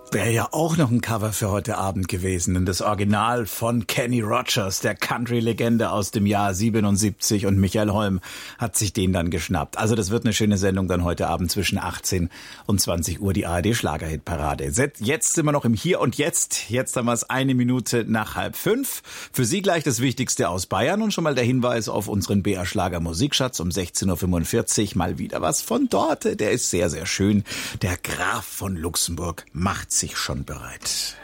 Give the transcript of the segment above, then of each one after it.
Wäre ja auch noch ein Cover für heute Abend gewesen, denn das Original von Kenny Rogers, der Country-Legende aus dem Jahr 77, und Michael Holm hat sich den dann geschnappt. Also das wird eine schöne Sendung dann heute Abend zwischen 18 und 20 Uhr, die ARD-Schlagerhit-Parade. Jetzt sind wir noch im Hier und Jetzt. Jetzt haben wir es 1 Minute nach 4:30. Für Sie gleich das Wichtigste aus Bayern und schon mal der Hinweis auf unseren BR-Schlager-Musikschatz um 16.45 Uhr. Mal wieder was von dort. Der ist sehr, sehr schön. Der Graf von Luxemburg macht sich schon bereit.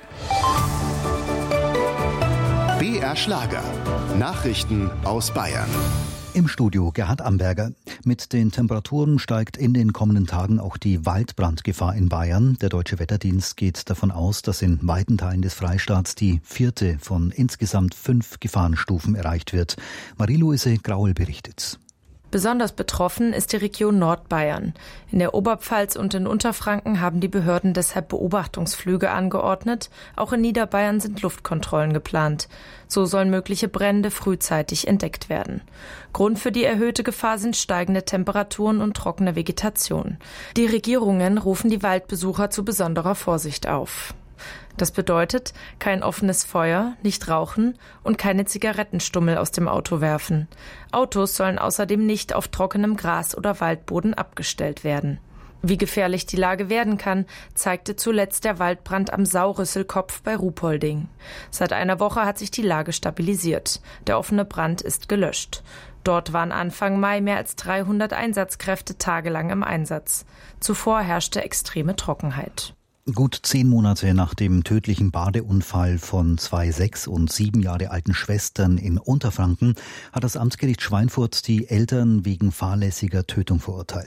BR Schlager. Nachrichten aus Bayern. Im Studio Gerhard Amberger. Mit den Temperaturen steigt in den kommenden Tagen auch die Waldbrandgefahr in Bayern. Der Deutsche Wetterdienst geht davon aus, dass in weiten Teilen des Freistaats die 4. von insgesamt 5 Gefahrenstufen erreicht wird. Marie-Louise Graul berichtet. Besonders betroffen ist die Region Nordbayern. In der Oberpfalz und in Unterfranken haben die Behörden deshalb Beobachtungsflüge angeordnet. Auch in Niederbayern sind Luftkontrollen geplant. So sollen mögliche Brände frühzeitig entdeckt werden. Grund für die erhöhte Gefahr sind steigende Temperaturen und trockene Vegetation. Die Regierungen rufen die Waldbesucher zu besonderer Vorsicht auf. Das bedeutet, kein offenes Feuer, nicht rauchen und keine Zigarettenstummel aus dem Auto werfen. Autos sollen außerdem nicht auf trockenem Gras oder Waldboden abgestellt werden. Wie gefährlich die Lage werden kann, zeigte zuletzt der Waldbrand am Saurüsselkopf bei Ruhpolding. Seit einer Woche hat sich die Lage stabilisiert. Der offene Brand ist gelöscht. Dort waren Anfang Mai mehr als 300 Einsatzkräfte tagelang im Einsatz. Zuvor herrschte extreme Trockenheit. Gut 10 Monate nach dem tödlichen Badeunfall von 2 6 und 7 Jahre alten Schwestern in Unterfranken hat das Amtsgericht Schweinfurt die Eltern wegen fahrlässiger Tötung verurteilt.